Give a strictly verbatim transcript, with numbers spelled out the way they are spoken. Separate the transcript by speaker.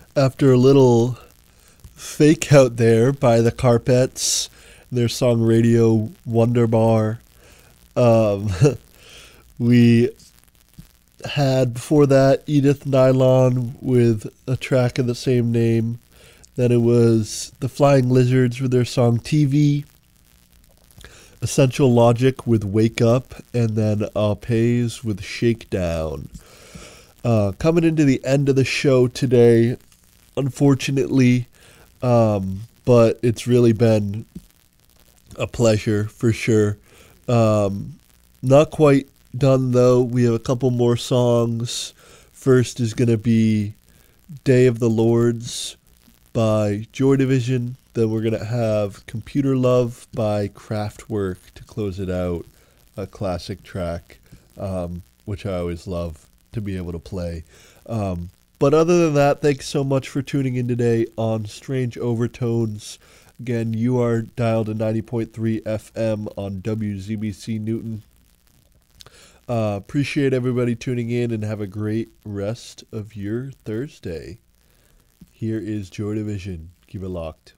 Speaker 1: After a little fake out there by the Carpets, their song Radio Wonderbar, um, we had before that Edith Nylon with a track of the same name. Then it was the Flying Lizards with their song T V. Essential Logic with Wake Up, and then Arpes with Shakedown. Uh, coming into the end of the show today, unfortunately, um, but it's really been a pleasure for sure. Um, not quite done though. We have a couple more songs. First is going to be Day of the Lords by Joy Division. Then we're going to have Computer Love by Kraftwerk to close it out. A classic track, um, which I always love to be able to play. Um, but other than that, thanks so much for tuning in today on Strange Overtones. Again, you are dialed to ninety point three F M on W Z B C Newton. Uh, appreciate everybody tuning in and have a great rest of your Thursday. Here is Joy Division. Keep it locked.